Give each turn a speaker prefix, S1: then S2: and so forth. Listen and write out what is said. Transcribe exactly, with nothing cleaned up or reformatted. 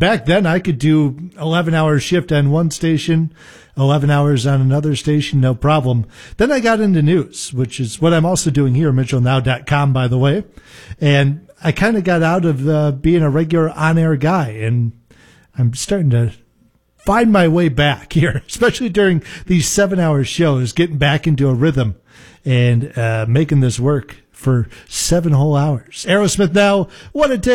S1: back then I could do eleven hour shift on one station, eleven hours on another station, no problem. Then I got into news, which is what I'm also doing here at Mitchell Now dot com, by the way. And I kind of got out of uh, being a regular on-air guy, and I'm starting to find my way back here, especially during these seven-hour shows, getting back into a rhythm and uh, making this work for seven whole hours. Aerosmith now, what a day.